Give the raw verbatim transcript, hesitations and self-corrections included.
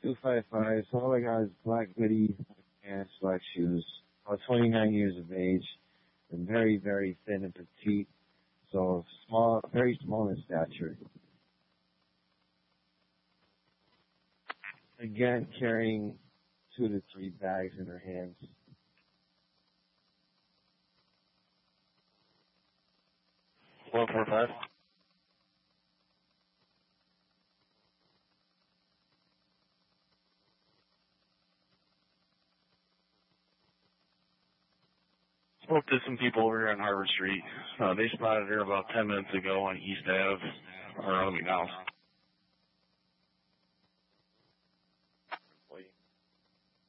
two five five. So all I got is black hoodie, pants, black shoes. About twenty-nine years of age. And very, very thin and petite. So small, very small in stature. Again, carrying two to three bags in her hands. One four five. Spoke to some people over here on Harvard Street. Uh, they spotted her about ten minutes ago on East Ave, around McDonald's.